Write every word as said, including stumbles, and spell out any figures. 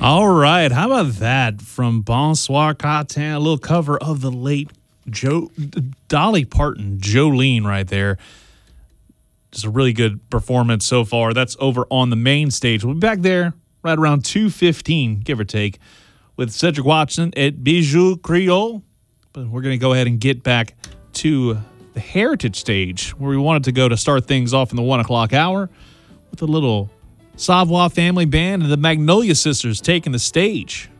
All right. How about that from Bonsoir Catin? A little cover of the late Joe Dolly Parton, Jolene right there. Just a really good performance so far. That's over on the main stage. We'll be back there right around two fifteen, give or take, with Cedric Watson at Bijou Creole. But we're going to go ahead and get back to the Heritage stage, where we wanted to go to start things off in the one o'clock hour with a little Savoy Family Band and the Magnolia Sisters taking the stage.